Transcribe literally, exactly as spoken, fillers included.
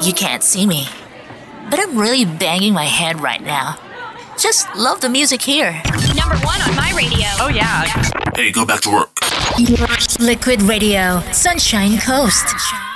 You can't see me, but I'm really banging my head right now. Just love the music here. Number one on my radio. Oh, yeah. Hey, go back to work. Liquid Radio, Sunshine Coast.